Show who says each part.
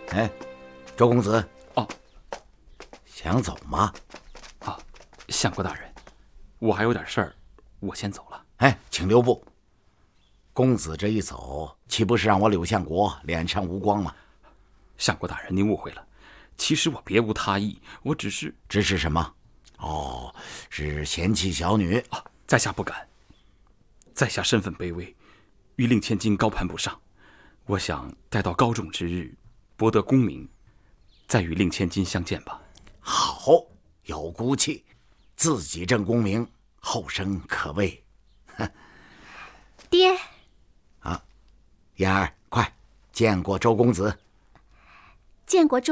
Speaker 1: 哎，周公子。
Speaker 2: 哦，
Speaker 1: 想走吗？
Speaker 2: 相国大人，我还有点事儿，我先走了。
Speaker 1: 哎，请留步。公子这一走，岂不是让我柳相国脸上无光吗？
Speaker 2: 相国大人，您误会了，其实我别无他意，我只是
Speaker 1: 什么？哦，是嫌弃小女
Speaker 2: 啊！在下不敢，在下身份卑微，与令千金高攀不上。我想待到高中之日，博得功名，再与令千金相见吧。
Speaker 1: 好，有骨气，自己挣功名，后生可畏。
Speaker 3: 爹，
Speaker 1: 燕儿，快见过周公子。
Speaker 3: 见过周